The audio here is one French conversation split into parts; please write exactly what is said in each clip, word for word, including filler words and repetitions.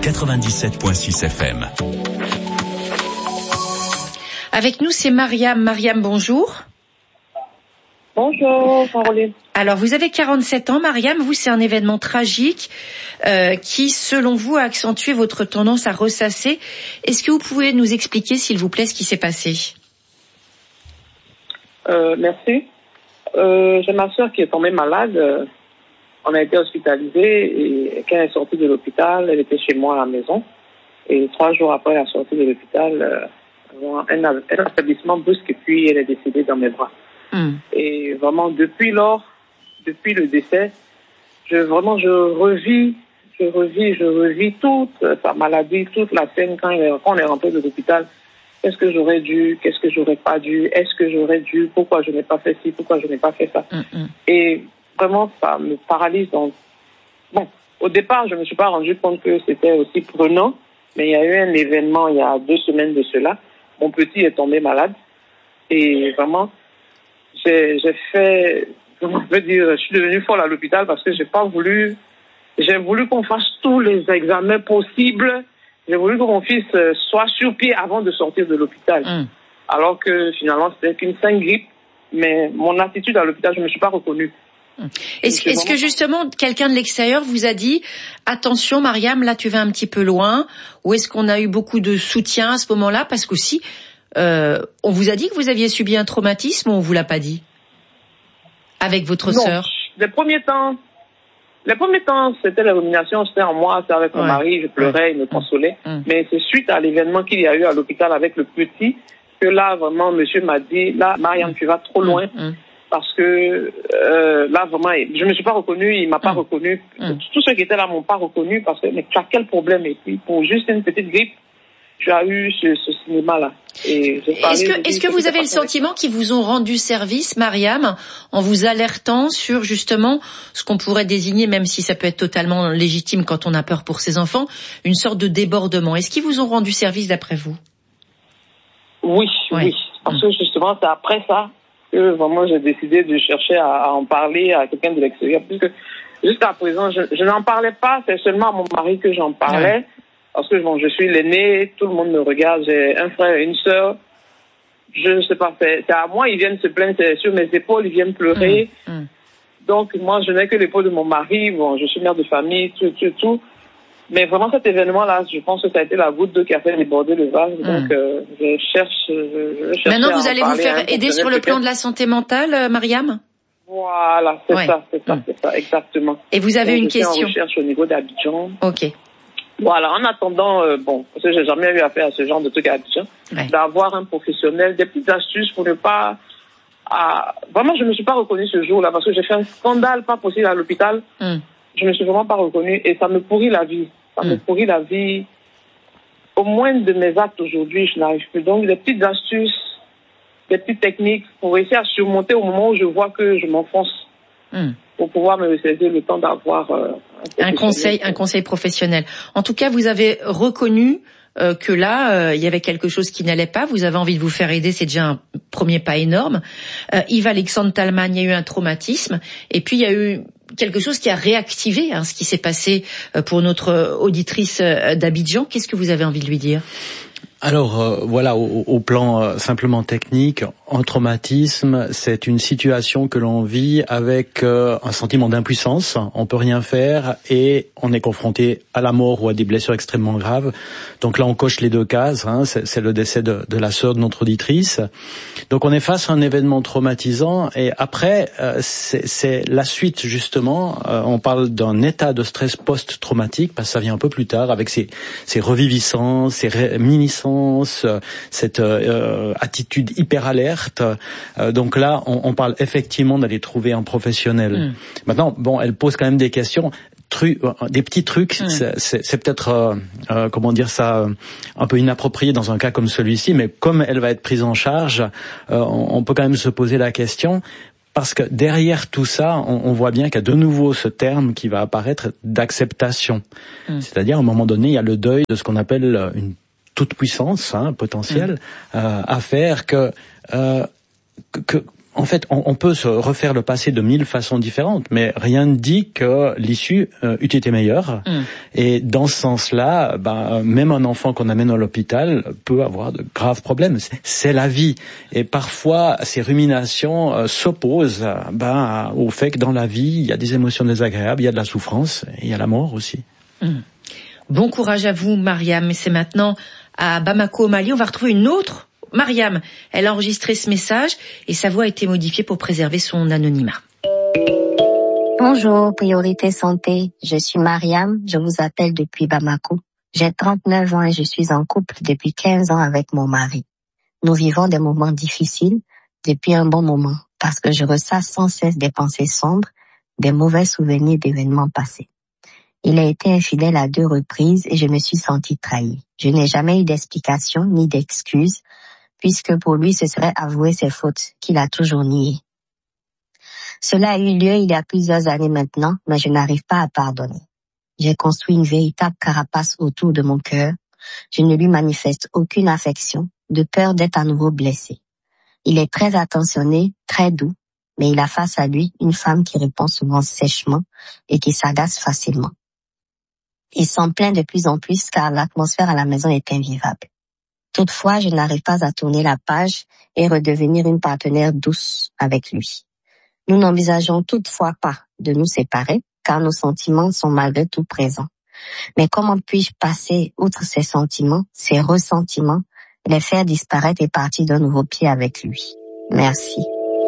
quatre-vingt-dix-sept virgule six F M. Avec nous, c'est Mariam. Mariam, bonjour. Bonjour, Caroline. Alors, vous avez quarante-sept ans, Mariam. Vous, c'est un événement tragique euh, qui, selon vous, a accentué votre tendance à ressasser. Est-ce que vous pouvez nous expliquer, s'il vous plaît, ce qui s'est passé ? Euh, merci. Euh, j'ai ma soeur qui est tombée malade. Euh, on a été hospitalisée et quand elle est sortie de l'hôpital, elle était chez moi à la maison. Et trois jours après la sortie de l'hôpital, euh, un, un affaiblissement brusque et puis elle est décédée dans mes bras. Mm. Et vraiment, depuis lors, depuis le décès, je vraiment je revis, je revis, je revis toute sa maladie, toute la scène quand, il est, quand on est rentré de l'hôpital. Qu'est-ce que j'aurais dû, qu'est-ce que j'aurais pas dû, est-ce que j'aurais dû, pourquoi je n'ai pas fait ci, pourquoi je n'ai pas fait ça. Mm. Et vraiment, ça me paralyse. Donc, bon, au départ, je me suis pas rendu compte que c'était aussi prenant, mais il y a eu un événement il y a deux semaines de cela. Mon petit est tombé malade et vraiment, J'ai, j'ai fait, comment je veux dire, je suis devenue folle à l'hôpital parce que j'ai pas voulu, j'ai voulu qu'on fasse tous les examens possibles. J'ai voulu que mon fils soit sur pied avant de sortir de l'hôpital. Mm. Alors que finalement, c'était qu'une simple grippe. Mais mon attitude à l'hôpital, je me suis pas reconnue. Mm. Est-ce, est-ce que justement, quelqu'un de l'extérieur vous a dit, attention, Mariam, là, tu vas un petit peu loin? Ou est-ce qu'on a eu beaucoup de soutien à ce moment-là? Parce qu'aussi, Euh, on vous a dit que vous aviez subi un traumatisme ou on vous l'a pas dit avec votre non, sœur? Les premiers temps, les premiers temps, c'était la rumination, c'était en moi, c'était avec mon ouais. mari, je pleurais, ouais. il me consolait. Mmh. Mais c'est suite à l'événement qu'il y a eu à l'hôpital avec le petit que là, vraiment, monsieur m'a dit, là, Mariam, tu vas trop loin. Mmh. Parce que euh, là, vraiment, je me suis pas reconnue, il m'a pas mmh. reconnue. Mmh. Tous ceux qui étaient là m'ont pas reconnue parce que, mais tu as quel problème? Et puis, pour juste une petite grippe, tu as eu ce, ce cinéma-là. Et est-ce que, est-ce que vous avez le sentiment qu'ils vous ont rendu service, Mariam, en vous alertant sur justement ce qu'on pourrait désigner, même si ça peut être totalement légitime quand on a peur pour ses enfants, une sorte de débordement? Est-ce qu'ils vous ont rendu service d'après vous? Oui, ouais. oui. Parce que justement, c'est après ça que vraiment j'ai décidé de chercher à, à en parler à quelqu'un de l'extérieur. Puisque jusqu'à présent, je, je n'en parlais pas, c'est seulement à mon mari que j'en parlais. Ouais. Parce que bon, je suis l'aîné, tout le monde me regarde, j'ai un frère et une sœur. Je ne sais pas, c'est, c'est à moi, ils viennent se plaindre, c'est sur mes épaules, ils viennent pleurer. Mmh, mmh. Donc moi, je n'ai que l'épaule de mon mari, bon, je suis mère de famille, tout, tout, tout. Mais vraiment cet événement-là, je pense que ça a été la goutte d'eau qui a fait déborder le vase. Mmh. Donc euh, je cherche, je, je cherche. Maintenant, vous allez vous faire aider sur le plan de la santé mentale, euh, Mariam? Voilà, c'est ouais. ça, c'est ça, mmh. c'est ça, exactement. Et vous avez Donc, une je question? Je suis en recherche au niveau d'Abidjan. Ok. Voilà, en attendant, euh, bon, parce que j'ai jamais eu affaire à ce genre de trucs à Abidjan, ouais. d'avoir un professionnel, des petites astuces pour ne pas... À... Vraiment, je me suis pas reconnue ce jour-là parce que j'ai fait un scandale pas possible à l'hôpital. Mm. Je me suis vraiment pas reconnue et ça me pourrit la vie. Ça mm. me pourrit la vie. Au moins de mes actes aujourd'hui, je n'arrive plus. Donc, des petites astuces, des petites techniques pour réussir à surmonter au moment où je vois que je m'enfonce. Mm. Pour pouvoir me saisir le temps d'avoir euh, un, un conseil, un conseil professionnel. En tout cas, vous avez reconnu euh, que là, euh, il y avait quelque chose qui n'allait pas. Vous avez envie de vous faire aider, c'est déjà un premier pas énorme. Euh, Yves-Alexandre Talman, il y a eu un traumatisme, et puis il y a eu quelque chose qui a réactivé hein, ce qui s'est passé pour notre auditrice d'Abidjan. Qu'est-ce que vous avez envie de lui dire ? Alors euh, voilà, au, au plan euh, simplement technique, un traumatisme, c'est une situation que l'on vit avec euh, un sentiment d'impuissance. On peut rien faire et on est confronté à la mort ou à des blessures extrêmement graves. Donc là, on coche les deux cases. Hein, c'est, c'est le décès de, de la sœur de notre auditrice. Donc on est face à un événement traumatisant et après, euh, c'est, c'est la suite justement. Euh, on parle d'un état de stress post-traumatique parce que ça vient un peu plus tard avec ces, ces reviviscences, ces réminiscences, cette euh, attitude hyper alerte. Euh, donc là, on, on parle effectivement d'aller trouver un professionnel. Mmh. Maintenant, bon, elle pose quand même des questions. Tru- des petits trucs, mmh. c'est, c'est, c'est peut-être, euh, euh, comment dire ça, un peu inapproprié dans un cas comme celui-ci, mais comme elle va être prise en charge, euh, on, on peut quand même se poser la question. Parce que derrière tout ça, on, on voit bien qu'il y a de nouveau ce terme qui va apparaître d'acceptation. Mmh. C'est-à-dire, à un moment donné, il y a le deuil de ce qu'on appelle une toute puissance hein, potentielle mmh. euh, à faire que, euh, que, que En fait, on, on peut se refaire le passé de mille façons différentes, mais rien ne dit que l'issue euh, eût été meilleure. Mm. Et dans ce sens-là, ben, même un enfant qu'on amène à l'hôpital peut avoir de graves problèmes. C'est, c'est la vie. Et parfois, ces ruminations euh, s'opposent ben, au fait que dans la vie, il y a des émotions désagréables, il y a de la souffrance, et il y a la mort aussi. Mm. Bon courage à vous, Mariam. C'est maintenant à Bamako, au Mali. On va retrouver une autre Mariam. Elle a enregistré ce message et sa voix a été modifiée pour préserver son anonymat. Bonjour, Priorité Santé. Je suis Mariam. Je vous appelle depuis Bamako. J'ai trente-neuf ans et je suis en couple depuis quinze ans avec mon mari. Nous vivons des moments difficiles depuis un bon moment parce que je ressasse sans cesse des pensées sombres, des mauvais souvenirs d'événements passés. Il a été infidèle à deux reprises et je me suis sentie trahie. Je n'ai jamais eu d'explication ni d'excuse, puisque pour lui ce serait avouer ses fautes qu'il a toujours niées. Cela a eu lieu il y a plusieurs années maintenant, mais je n'arrive pas à pardonner. J'ai construit une véritable carapace autour de mon cœur. Je ne lui manifeste aucune affection, de peur d'être à nouveau blessé. Il est très attentionné, très doux, mais il a face à lui une femme qui répond souvent sèchement et qui s'agace facilement. Il s'en plaint de plus en plus car l'atmosphère à la maison est invivable. Toutefois, je n'arrive pas à tourner la page et redevenir une partenaire douce avec lui. Nous n'envisageons toutefois pas de nous séparer car nos sentiments sont malgré tout présents. Mais comment puis-je passer outre ces sentiments, ces ressentiments, les faire disparaître et partir d'un nouveau pied avec lui? Merci.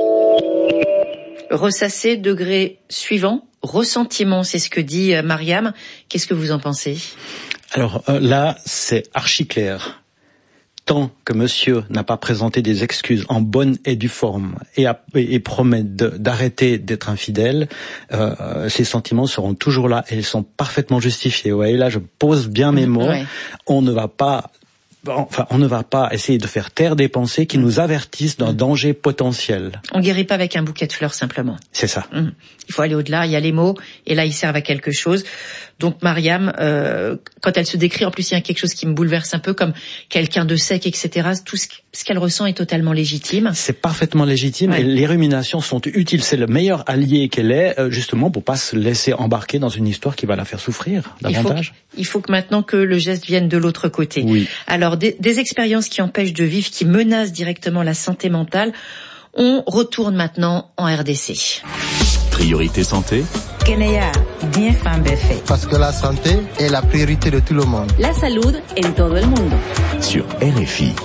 Ressasser, degré suivant, ressentiment, c'est ce que dit Mariam. Qu'est-ce que vous en pensez? Alors euh, là, c'est archi clair. Tant que monsieur n'a pas présenté des excuses en bonne et due forme et, a, et promet de, d'arrêter d'être infidèle, euh, ses sentiments seront toujours là et ils sont parfaitement justifiés. Ouais, et là, je pose bien mes mots. Ouais. On ne va pas... Enfin, on ne va pas essayer de faire taire des pensées qui nous avertissent d'un danger potentiel. On guérit pas avec un bouquet de fleurs simplement. C'est ça. Mmh. Il faut aller au-delà, il y a les mots, et là ils servent à quelque chose. Donc Mariam, euh, quand elle se décrit, en plus il y a quelque chose qui me bouleverse un peu, comme quelqu'un de sec, et cetera. Tout ce, ce qu'elle ressent est totalement légitime. C'est parfaitement légitime, ouais. Et les ruminations sont utiles. C'est le meilleur allié qu'elle est, justement, pour pas se laisser embarquer dans une histoire qui va la faire souffrir davantage. Il faut que, il faut que maintenant que le geste vienne de l'autre côté. Oui. Alors, des, des expériences qui empêchent de vivre, qui menacent directement la santé mentale. On retourne maintenant en R D C. Priorité santé. Kenya, bien fan fait. Parce que la santé est la priorité de tout le monde. La salud en todo el mundo. Sur R F I.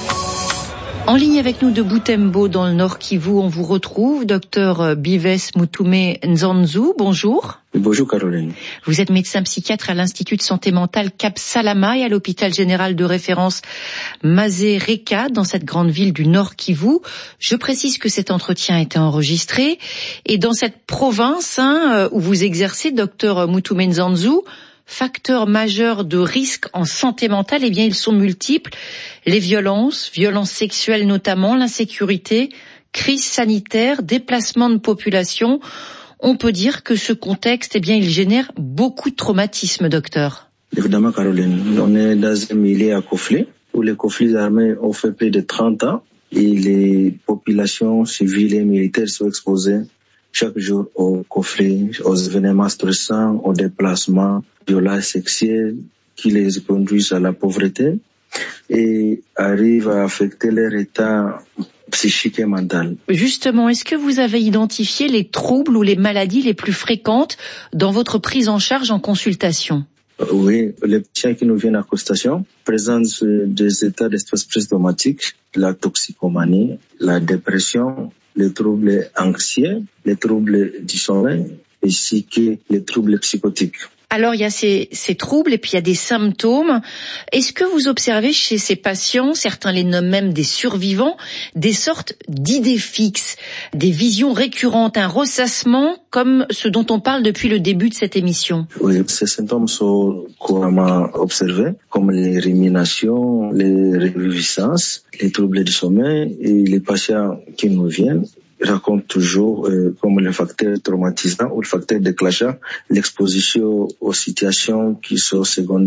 En ligne avec nous de Butembo, dans le Nord Kivu, on vous retrouve, docteur Bives Mutume Nzanzu. Bonjour. Bonjour Caroline. Vous êtes médecin psychiatre à l'Institut de santé mentale Cap Salama et à l'hôpital général de référence Mazé-Reka dans cette grande ville du Nord Kivu. Je précise que cet entretien a été enregistré et dans cette province hein, où vous exercez, docteur Mutume Nzanzu, facteurs majeurs de risque en santé mentale, eh bien ils sont multiples. Les violences, violences sexuelles notamment, l'insécurité, crise sanitaire, déplacement de population. On peut dire que ce contexte, eh bien, il génère beaucoup de traumatismes, docteur. Évidemment, Caroline, on est dans un milieu à conflit, où les conflits armés ont fait plus de trente ans et les populations civiles et militaires sont exposées chaque jour aux conflits, aux événements stressants, aux déplacements, violences sexuelles qui les conduisent à la pauvreté et arrivent à affecter leur état psychique et mental. Justement, est-ce que vous avez identifié les troubles ou les maladies les plus fréquentes dans votre prise en charge en consultation? Oui, les patients qui nous viennent en consultation présentent des états de stress post-traumatique, la toxicomanie, la dépression, les troubles anxieux, les troubles du sommeil, ainsi que les troubles psychotiques. Alors, il y a ces, ces troubles et puis il y a des symptômes. Est-ce que vous observez chez ces patients, certains les nomment même des survivants, des sortes d'idées fixes, des visions récurrentes, un ressassement comme ce dont on parle depuis le début de cette émission? Oui, ces symptômes sont couramment observés, comme les ruminations, les réviviscences, les troubles du sommeil, et les patients qui nous viennent racontent toujours euh, comme le facteur traumatisant ou le facteur déclenchant l'exposition aux situations qui sont secondaires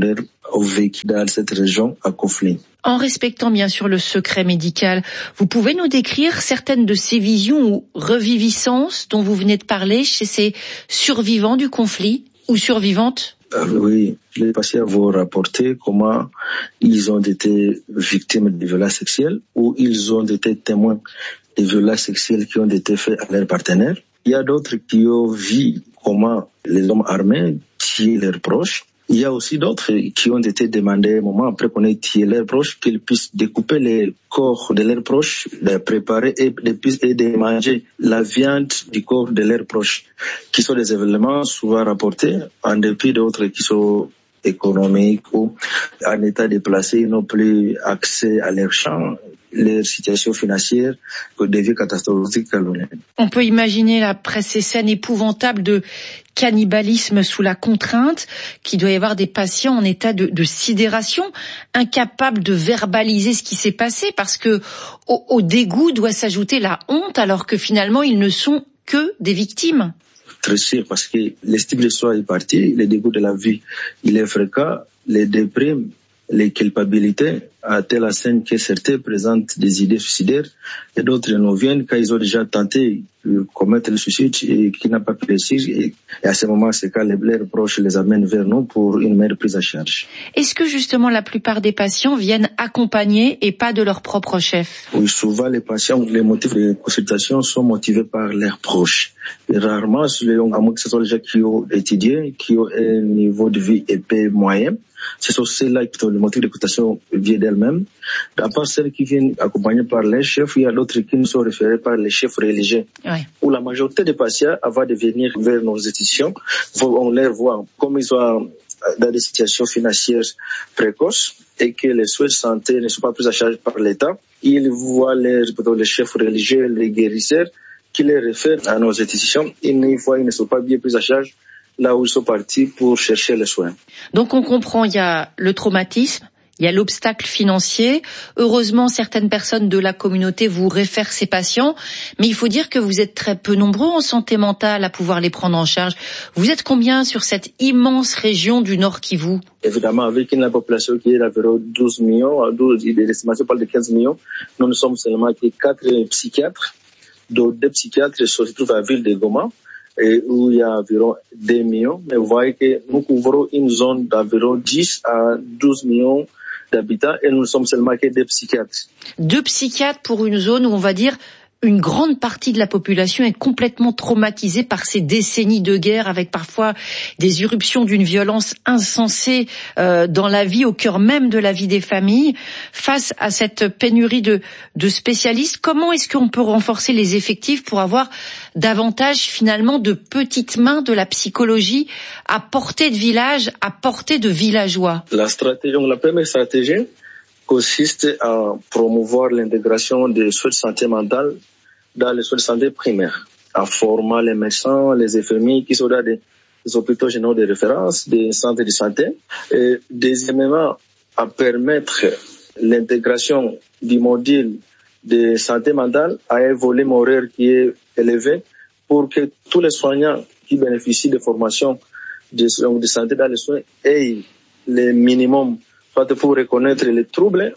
ont vécu dans cette région à conflit. En respectant bien sûr le secret médical, vous pouvez nous décrire certaines de ces visions ou reviviscences dont vous venez de parler chez ces survivants du conflit ou survivantes? Euh, oui, les patients vont rapporter comment ils ont été victimes de violences sexuelles ou ils ont été témoins de violences sexuelles qui ont été faites à leurs partenaires. Il y a d'autres qui ont vu comment les hommes armés tuaient leurs proches. Il y a aussi d'autres qui ont été demandés, un moment après qu'on ait tué leurs proches, qu'ils puissent découper les corps de leurs proches, les préparer et de, et de manger la viande du corps de leurs proches, qui sont des événements souvent rapportés, en dépit d'autres qui sont économiques ou en état déplacé, n'ont plus accès à leurs champs, leur situation financière que devient catastrophique. On peut imaginer là, après ces scènes épouvantables de cannibalisme sous la contrainte, qu'il doit y avoir des patients en état de, de sidération, incapables de verbaliser ce qui s'est passé, parce que au, au dégoût doit s'ajouter la honte, alors que finalement ils ne sont que des victimes. Très sûr, parce que l'estime de soi est partie, le dégoût de la vie, il est fréquent, les déprimes, les culpabilités, à telle enseigne que certains présentent des idées suicidaires et d'autres nous viennent quand ils ont déjà tenté de commettre le suicide et qui n'a pas pu réussir. Et à ce moment, c'est quand les leurs proches les amènent vers nous pour une meilleure prise en charge. Est-ce que justement la plupart des patients viennent accompagnés et pas de leur propre chef? Oui, souvent les patients, les motifs de consultation sont motivés par leurs proches. Et rarement, à moins que ce soit les gens qui ont étudié, qui ont un niveau de vie épais moyen, ce sont ceux-là qui ont le motif de consultation viennent d'elles-mêmes. À part celles qui viennent accompagnées par les chefs, il y a d'autres qui nous sont référés par les chefs religieux. Ouais. Où la majorité des patients, avant de venir vers nos institutions, on les voit comme ils sont dans des situations financières précoces et que les soins de santé ne sont pas pris en charge par l'État. Ils voient les, les chefs religieux, les guérisseurs, qui les réfèrent à nos institutions. Et une fois, ils ne sont pas bien pris en charge là où ils sont partis pour chercher les soins. Donc on comprend, il y a le traumatisme, il y a l'obstacle financier. Heureusement, certaines personnes de la communauté vous réfèrent ces patients, mais il faut dire que vous êtes très peu nombreux en santé mentale à pouvoir les prendre en charge. Vous êtes combien sur cette immense région du Nord Kivu? Évidemment, avec une population qui est d'environ douze millions, douze, l'estimation parle de quinze millions, nous ne sommes seulement que quatre psychiatres, dont deux psychiatres se trouvent à la ville de Goma, et où il y a environ deux millions. Mais vous voyez que nous couvrons une zone d'environ dix à douze millions d'habitants et nous ne sommes seulement que des psychiatres. Deux psychiatres pour une zone où on va dire une grande partie de la population est complètement traumatisée par ces décennies de guerre, avec parfois des irruptions d'une violence insensée euh, dans la vie, au cœur même de la vie des familles. Face à cette pénurie de, de spécialistes, comment est-ce qu'on peut renforcer les effectifs pour avoir davantage finalement de petites mains de la psychologie à portée de village, à portée de villageois? La stratégie, la première stratégie consiste à promouvoir l'intégration des soins de santé mentale dans les soins de santé primaires, en formant les médecins, les infirmiers qui sont dans des, des hôpitaux généraux de référence, des centres de santé. Et deuxièmement, à permettre l'intégration du module de santé mentale à un volume horaire qui est élevé pour que tous les soignants qui bénéficient de formations de, de santé dans les soins aient le minimum pour reconnaître les troubles,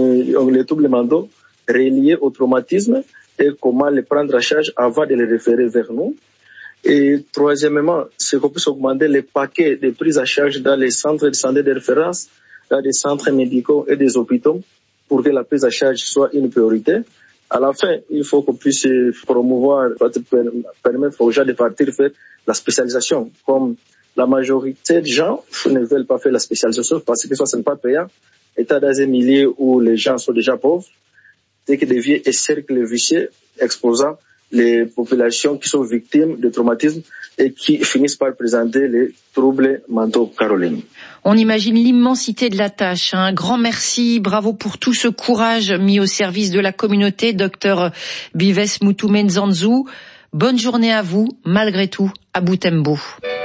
les troubles mentaux reliés au traumatisme et comment les prendre en charge avant de les référer vers nous. Et troisièmement, c'est qu'on puisse augmenter les paquets de prise en charge dans les centres de santé de référence, dans les centres médicaux et des hôpitaux pour que la prise en charge soit une priorité. À la fin, il faut qu'on puisse promouvoir, permettre aux gens de partir faire la spécialisation, comme la majorité des gens ne veulent pas faire la spécialisation parce que ça, ce n'est pas payant. État dans un milieu où les gens sont déjà pauvres, c'est que devient un cercle vicieux exposant les populations qui sont victimes de traumatisme et qui finissent par présenter les troubles mentaux. Caroline. On imagine l'immensité de la tâche. Un grand merci, bravo pour tout ce courage mis au service de la communauté, docteur Bives Mutume-Nzanzu. Bonne journée à vous, malgré tout, à Butembo.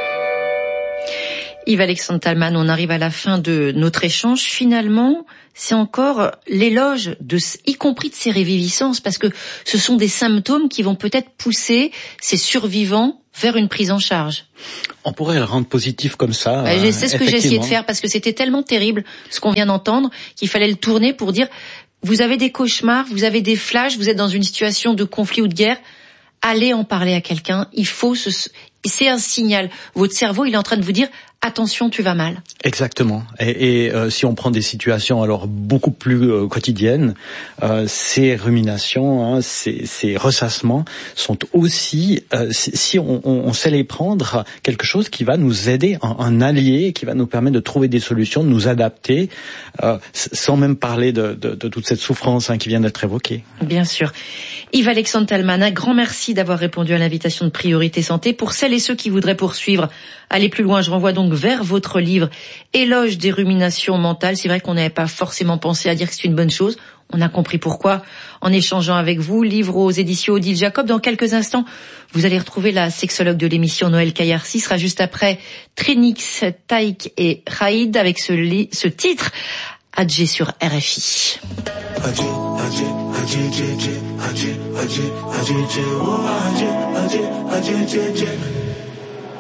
Yves-Alexandre Talman, on arrive à la fin de notre échange. Finalement, c'est encore l'éloge, de, y compris de ces réviviscences, parce que ce sont des symptômes qui vont peut-être pousser ces survivants vers une prise en charge. On pourrait le rendre positif comme ça. Bah, c'est ce que j'ai essayé de faire parce que c'était tellement terrible ce qu'on vient d'entendre qu'il fallait le tourner pour dire vous avez des cauchemars, vous avez des flashs, vous êtes dans une situation de conflit ou de guerre, allez en parler à quelqu'un, il faut se... c'est un signal. Votre cerveau, il est en train de vous dire attention, tu vas mal. Exactement. Et, et euh, si on prend des situations alors beaucoup plus euh, quotidiennes, euh, ces ruminations, hein, ces, ces ressassements sont aussi, euh, si, si on, on, on sait les prendre, quelque chose qui va nous aider, un, un allié, qui va nous permettre de trouver des solutions, de nous adapter, euh, sans même parler de, de, de toute cette souffrance hein, qui vient d'être évoquée. Bien sûr. Yves-Alexandre Thalmann, un grand merci d'avoir répondu à l'invitation de Priorité Santé. Pour celles et ceux qui voudraient poursuivre, aller plus loin, je renvoie donc vers votre livre Éloge des ruminations mentales. C'est vrai qu'on n'avait pas forcément pensé à dire que c'est une bonne chose. On a compris pourquoi en échangeant avec vous. Livre aux éditions Odile Jacob. Dans quelques instants, vous allez retrouver la sexologue de l'émission Noël Kayarsi. Sera juste après Trinix, Taïk et Raïd avec ce, li- ce titre Adjé sur R F I. Adjé, adjé, adjé, adjé, adjé, adjé, adjé, adjé, adjé, adjé, adjé, adjé, adjé.